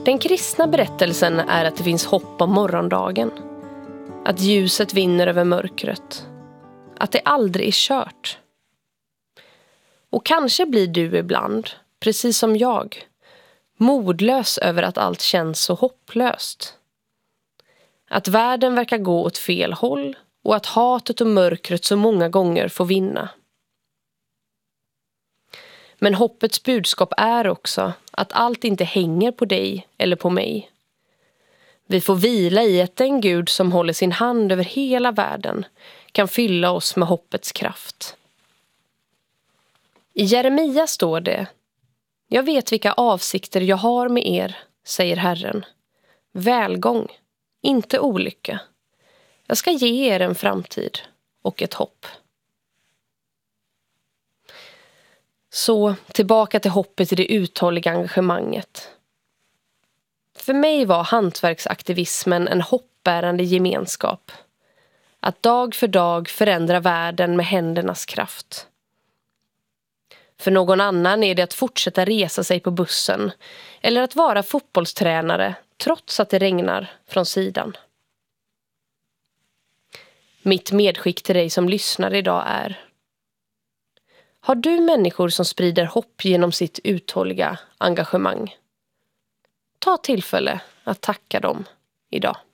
Den kristna berättelsen är att det finns hopp om morgondagen. Att ljuset vinner över mörkret. Att det aldrig är kört. Och kanske blir du ibland, precis som jag, modlös över att allt känns så hopplöst. Att världen verkar gå åt fel håll och att hatet och mörkret så många gånger får vinna. Men hoppets budskap är också att allt inte hänger på dig eller på mig. Vi får vila i att den Gud som håller sin hand över hela världen kan fylla oss med hoppets kraft. I Jeremia står det: Jag vet vilka avsikter jag har med er, säger Herren. Välgång, inte olycka. Jag ska ge er en framtid och ett hopp. Så tillbaka till hoppet i det uthålliga engagemanget. För mig var hantverksaktivismen en hoppbärande gemenskap. Att dag för dag förändra världen med händernas kraft. För någon annan är det att fortsätta resa sig på bussen eller att vara fotbollstränare trots att det regnar från sidan. Mitt medskick till dig som lyssnar idag är: har du människor som sprider hopp genom sitt uthålliga engagemang? Ta tillfälle att tacka dem idag.